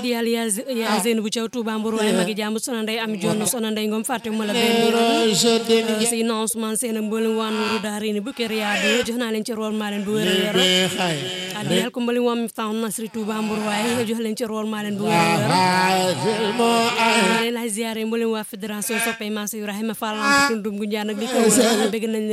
di yàlla yaa Zeyna bu Thiaw Touba Mbour waaye magi jàmm sona ndey am jonn sona ndey ngom fàtte ma la benn si non Ousmane Sène mboolem waa Nourou Daarayni bu kër yaa jox naa leen ci rool maa leen bu wér a wér addi yàlla ko mboolem waa Miftahoul Nasri Touba Mbour waaye jox leen ci rool maa leen bu wér a wér maa leen lay ziaré mboolem waa fédération soppay Mansour Ibrahima Fall tundum gu njaan ak li ko bëgg nañ